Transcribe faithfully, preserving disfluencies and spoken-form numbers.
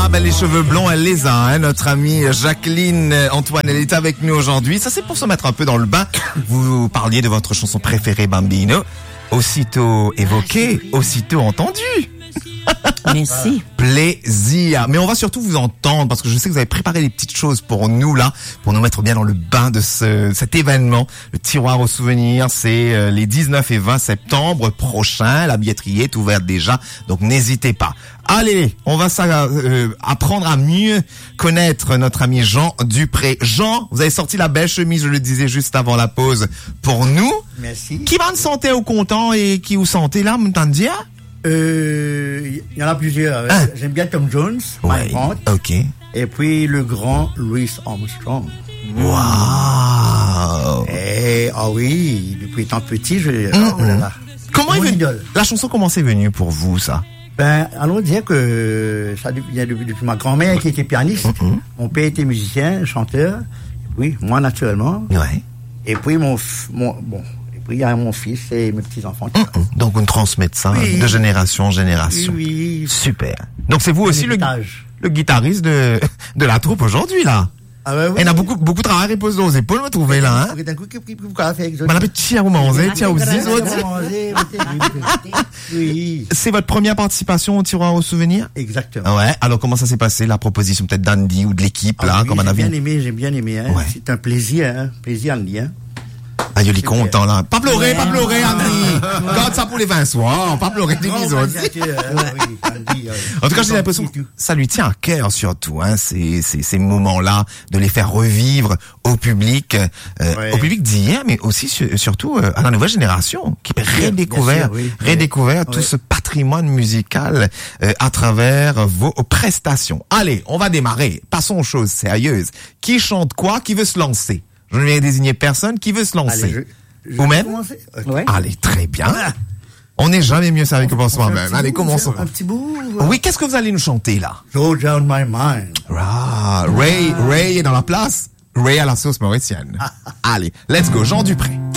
ben les cheveux blonds, elle les a, hein, notre amie Jacqueline Antoine, elle est avec nous aujourd'hui. Ça, c'est pour se mettre un peu dans le bain. Vous parliez de votre chanson préférée, Bambino. Aussitôt évoqué, aussitôt entendu. Merci. Plaisir. Mais on va surtout vous entendre parce que je sais que vous avez préparé des petites choses pour nous là, pour nous mettre bien dans le bain de ce, cet événement. Le tiroir aux souvenirs, c'est euh, les dix-neuf et vingt septembre prochains. La billetterie est ouverte déjà, donc n'hésitez pas. Allez, on va ça, euh, apprendre à mieux connaître notre ami Jean Dupré. Jean, vous avez sorti la belle chemise, je le disais juste avant la pause, pour nous. Merci. Qui va nous sentir au content et qui vous sentez là, me t'en dire? Euh, il y en a plusieurs. Hein? J'aime bien Tom Jones, Ouais, My Heart, ok. et puis le grand Louis Armstrong. Waouh. Et, ah oui, depuis tant petit, je, Mmh, oh là là. Comment est Mon venu, idole. la chanson, comment c'est venu pour vous, ça? Ben, allons dire que ça vient depuis, depuis ma grand-mère qui était pianiste. Mmh. Mon père était musicien, chanteur. Oui, moi naturellement. Ouais. Et puis mon, f- mon bon, et puis il y a mon fils et mes petits enfants. Donc, vous transmettez ça Oui. de génération en génération. Oui, oui. Super. Donc, c'est vous aussi le, héritage. le guitariste de, de la troupe aujourd'hui, là. Ah ouais, oui. Il y en a beaucoup, beaucoup de travail repose dans vos épaules, vous trouvez, là, hein? D'un coup, qu'est-ce que vous avez fait avec ça? Madame Tia, vous mangez, Tia, vous dites, Oui, c'est votre première participation au tiroir aux souvenirs? exactement. Ouais. Alors, comment ça s'est passé, la proposition, peut-être d'Andy ou de l'équipe, là, Ah oui, comme on a j'ai vu? bien aimé, j'ai bien aimé. Hein. Ouais. C'est un plaisir, hein. Plaisir, Andy. Hein. Ah, il est content, là. Pas pleurer, pas pleurer, Andy. Garde ça pour les vingt soirs. Pas pleurer, des Oh, bisous. En tout cas, j'ai l'impression que ça lui tient à cœur surtout, hein, ces, ces, ces moments-là, de les faire revivre au public, euh, Ouais. au public d'hier, mais aussi su- surtout euh, à la nouvelle génération, qui peut sûr, redécouvrir, bien sûr, oui. redécouvrir tout Ouais. ce patrimoine musical euh, à travers vos prestations. Allez, on va démarrer. Passons aux choses sérieuses. Qui chante quoi? Qui veut se lancer? Je ne vais désigner personne. Qui veut se lancer? Allez, je, je Vous-même? vais commencer. Ok. Ouais. Allez, très bien. On n'est jamais mieux servi que par On fait un soi-même. petit Allez, bout, commençons. Un petit bout. Oui, qu'est-ce que vous allez nous chanter là? Soldier on my mind. Ah, Ray, Ray est dans la place. Ray à la sauce mauricienne. Allez, let's go, Jean Dupré.